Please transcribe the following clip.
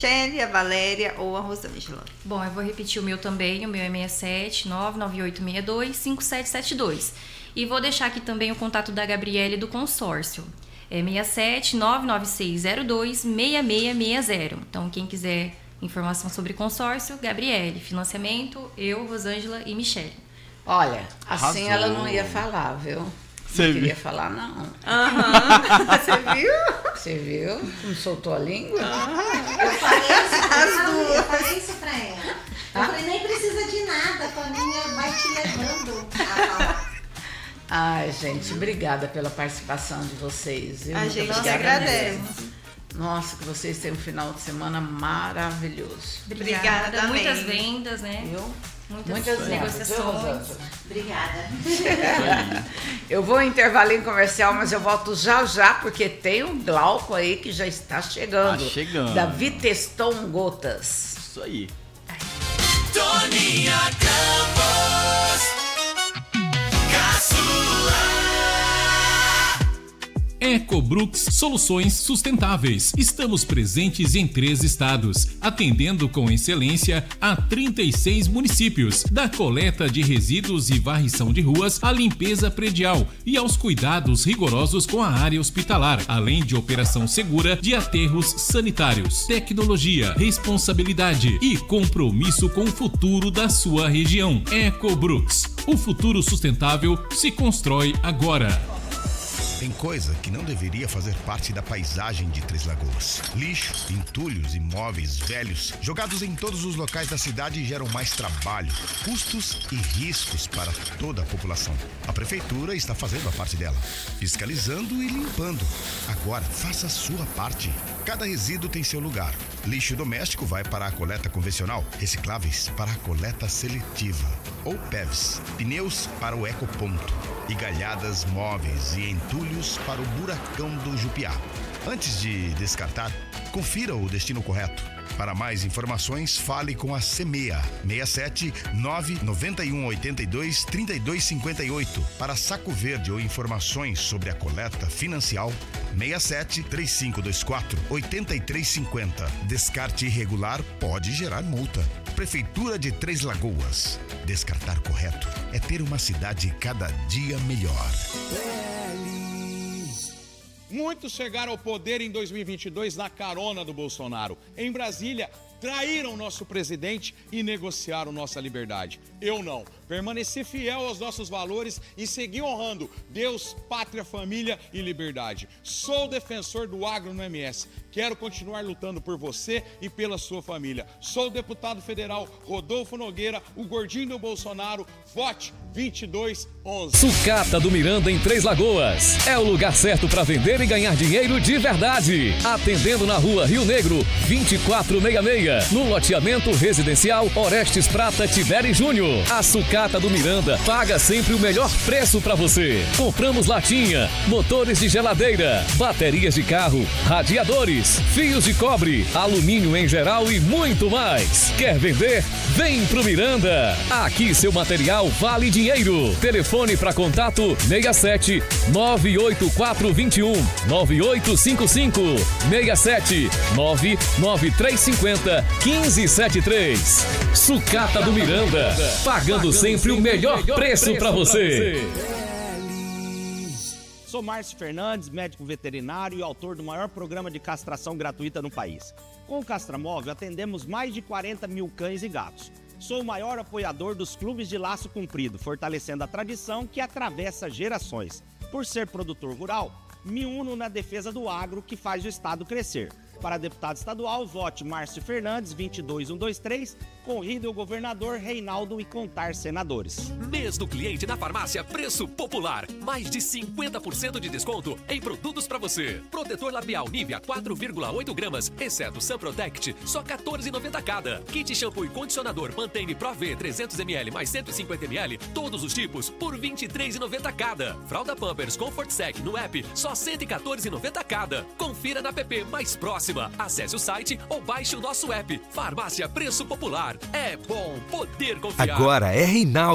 Michele, a Valéria ou a Rosângela. Bom, eu vou repetir o meu também. O meu é 67 99862 5772. E vou deixar aqui também o contato da Gabriele do consórcio. É 67 99602 6660. Então, quem quiser informação sobre consórcio, Gabriele. Financiamento, eu, Rosângela e Michele. Olha, assim Arrasou. ela não ia falar, viu? Você Não viu? queria falar, não. Você viu? Você viu? Não soltou a língua? Eu falei isso pra ela. Eu falei, nem precisa de nada, a Toninha vai te levando a falar. Ai, gente, obrigada pela participação de vocês. Viu? A Muito gente que obrigada agradece. mesmo. Nossa, que vocês tenham um final de semana maravilhoso. Obrigada, Muitas amém. vendas, né? Viu? Muitas vendas, negociações. viu, Rosângela? Obrigada. Eu vou em intervalinho comercial, mas eu volto já já, porque tem um Glauco aí que já está chegando. Tá chegando. Da Viteston Gotas. Isso aí. Toninha Campos, Caçula. Ecobrooks Soluções Sustentáveis. Estamos presentes em 3 estados, atendendo com excelência a 36 municípios, da coleta de resíduos e varrição de ruas à limpeza predial e aos cuidados rigorosos com a área hospitalar, além de operação segura de aterros sanitários. Tecnologia, responsabilidade e compromisso com o futuro da sua região. Ecobrooks. O futuro sustentável se constrói agora. Tem coisa que não deveria fazer parte da paisagem de Três Lagoas. Lixo, entulhos e móveis velhos jogados em todos os locais da cidade geram mais trabalho, custos e riscos para toda a população. A prefeitura está fazendo a parte dela, fiscalizando e limpando. Agora, faça a sua parte. Cada resíduo tem seu lugar. Lixo doméstico vai para a coleta convencional, recicláveis para a coleta seletiva, ou PEVs, pneus para o ecoponto e galhadas móveis e entulhos para o buracão do Jupiá. Antes de descartar, confira o destino correto. Para mais informações, fale com a CEMEA 67 991 82 32 58. Para Saco Verde ou informações sobre a coleta financial, 67 3524 8350. Descarte irregular pode gerar multa. Prefeitura de Três Lagoas. Descartar correto é ter uma cidade cada dia melhor. Muitos chegaram ao poder em 2022 na carona do Bolsonaro. Em Brasília, traíram nosso presidente e negociaram nossa liberdade. Eu não. Permaneci fiel aos nossos valores e segui honrando Deus, pátria, família e liberdade. Sou defensor do agro no MS. Quero continuar lutando por você e pela sua família. Sou o deputado federal Rodolfo Nogueira, o gordinho do Bolsonaro. Vote 2211. Sucata do Miranda em Três Lagoas. É o lugar certo para vender e ganhar dinheiro de verdade. Atendendo na rua Rio Negro, 2466. No loteamento residencial Orestes Prata Tiberi Júnior. A Sucata do Miranda paga sempre o melhor preço para você. Compramos latinha, motores de geladeira, baterias de carro, radiadores, fios de cobre, alumínio em geral e muito mais. Quer vender? Vem pro Miranda. Aqui seu material vale dinheiro. Telefone para contato 67 98421 9855 67 99350 1573. Sucata do Miranda, pagando sempre o melhor preço para você. Sou Márcio Fernandes, médico veterinário e autor do maior programa de castração gratuita no país. Com o Castramóvel atendemos mais de 40 mil cães e gatos. Sou o maior apoiador dos clubes de laço comprido, fortalecendo a tradição que atravessa gerações. Por ser produtor rural, me uno na defesa do agro que faz o estado crescer. Para deputado estadual, vote Márcio Fernandes, 22123, corrida o governador Reinaldo e contar senadores. Mês do cliente na farmácia Preço Popular. Mais de 50% de desconto em produtos para você. Protetor labial Nivea 4,8 gramas, exceto Sun Protect, só R$ 14,90 cada. Kit shampoo e condicionador Pantene Pro V 300ml mais 150ml, todos os tipos, por R$ 23,90 cada. Fralda Pampers Comfort Sec no app, só R$ 114,90 cada. Confira na app mais próxima. Acesse o site ou baixe o nosso app. Farmácia Preço Popular. É bom poder confiar. Agora é Reinaldo.